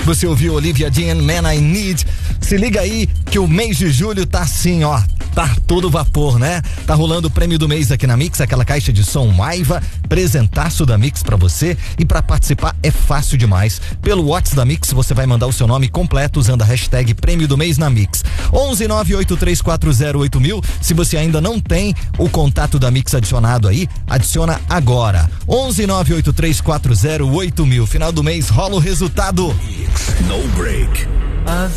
Você ouviu Olivia Dean, Man I Need. Se liga aí que o mês de julho tá assim, ó. Tá todo vapor, né? Tá rolando o prêmio do mês aqui na Mix, aquela caixa de som Maiva, presentaço da Mix pra você. E pra participar é fácil demais. Pelo WhatsApp da Mix você vai mandar o seu nome completo usando a hashtag prêmio do mês na Mix. 11983408000. Se você ainda não tem o contato da Mix adicionado aí, adiciona agora. 11983408000. Final do mês rola o resultado. No break.